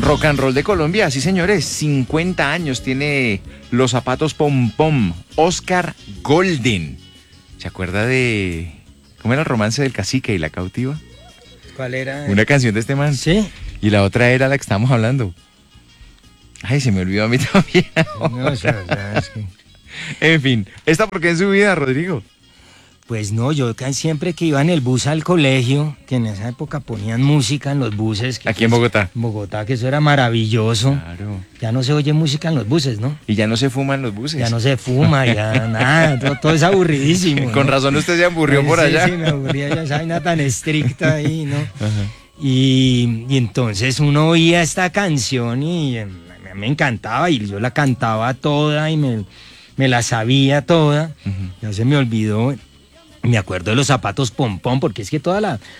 Rock and roll de Colombia, sí señores, 50 años tiene los zapatos Pom Pom, Oscar Golden. ¿Se acuerda de cómo era el romance del cacique y la cautiva? ¿Cuál era? Una canción de este man. Sí. Y la otra era la que estábamos hablando. Ay, se me olvidó a mí también. No, o sea, es que... En fin, ¿esta por qué en su vida, Rodrigo? Pues no, yo siempre que iba en el bus al colegio, que en esa época ponían música en los buses. Aquí en Bogotá. En Bogotá, que eso era maravilloso. Claro. Ya no se oye música en los buses, ¿no? Y ya no se fuman los buses. Ya no se fuma, ya nada, todo es aburridísimo. Con ¿no? razón usted se aburrió por allá. Sí, me aburría ya esa vaina tan estricta ahí, ¿no? Ajá. Y entonces uno oía esta canción y me encantaba y yo la cantaba toda y me la sabía toda. Ya se me olvidó. Me acuerdo de los zapatos Pom Pom, porque es que toda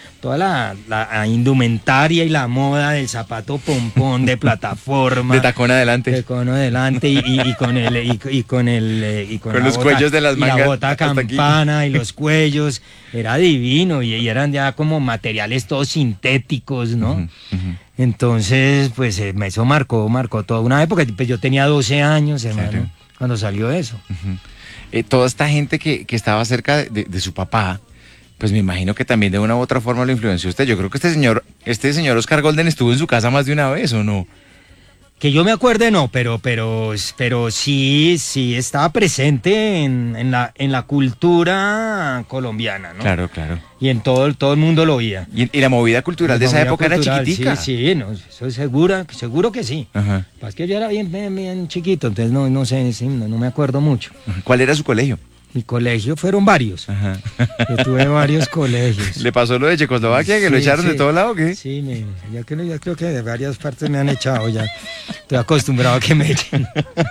la indumentaria y la moda del zapato Pom Pom de plataforma. De tacón adelante. De tacón adelante y con los cuellos de las mangas. Y la bota campana y los cuellos. Era divino y eran ya como materiales todos sintéticos, ¿no? Entonces, pues eso marcó toda una época. Pues yo tenía 12 años, hermano, claro, cuando salió eso. Toda esta gente que estaba cerca de su papá, pues me imagino que también de una u otra forma lo influenció usted. Yo creo que este señor Oscar Golden estuvo en su casa más de una vez, ¿o no? Que yo me acuerde no, pero sí estaba presente en la cultura colombiana, ¿no? Claro, claro. Y en todo el mundo lo oía. ¿Y la movida cultural de esa época era chiquitica? Sí, no, eso es seguro que sí. Ajá. Es que yo era bien chiquito, entonces no sé, sí, no me acuerdo mucho. ¿Cuál era su colegio? Mi colegio fueron varios. Ajá. Yo tuve varios colegios. ¿Le pasó lo de Checoslovaquia, que lo echaron de todo lado o qué? Sí, ya creo que de varias partes me han echado ya. Estoy acostumbrado a que me echen.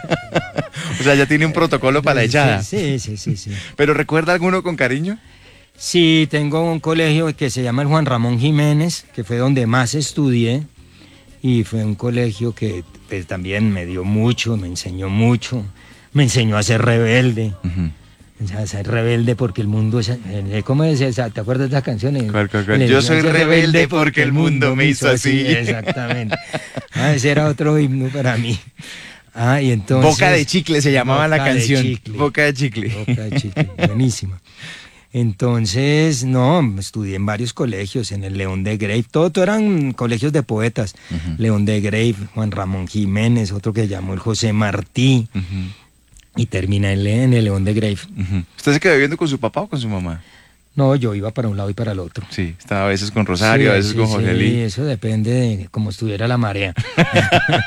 O sea, ya tiene un protocolo para la echada. Sí. ¿Pero recuerda alguno con cariño? Sí, tengo un colegio que se llama el Juan Ramón Jiménez, que fue donde más estudié. Y fue un colegio que pues, también me dio mucho, me enseñó mucho. Me enseñó a ser rebelde. A ser rebelde porque el mundo es... ¿Cómo es esa? ¿Te acuerdas de esa canción? ¿Cuál? Yo soy rebelde porque el mundo me hizo así. Exactamente. Ese era otro himno para mí. Y entonces... Boca de chicle se llamaba la canción. Boca de chicle. Boca de chicle, buenísima. Entonces, no, estudié en varios colegios, en el León de Grave, todo eran colegios de poetas. León de Grave, Juan Ramón Jiménez, otro que llamó el José Martí. Y termina en el León de Grave. ¿Usted se quedó viviendo con su papá o con su mamá? No, yo iba para un lado y para el otro. Sí, estaba a veces con Rosario, a veces con Jorge Lee. Sí, eso depende de cómo estuviera la marea.